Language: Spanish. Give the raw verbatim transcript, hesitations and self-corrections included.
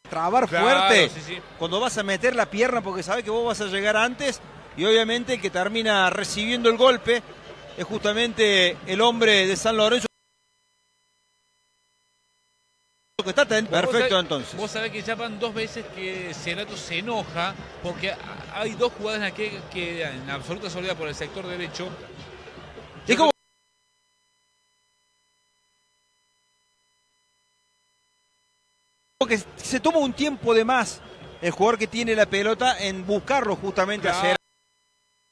trabar Claro, fuerte sí, sí. cuando vas a meter la pierna porque sabes que vos vas a llegar antes, y obviamente el que termina recibiendo el golpe es justamente el hombre de San Lorenzo, que está ten- Vos perfecto sabés- entonces. Vos sabés que ya van dos veces que Celato se enoja porque hay dos jugadas en las que queda en absoluta soledad por el sector derecho. Es como que se toma un tiempo de más el jugador que tiene la pelota en buscarlo justamente a hacer.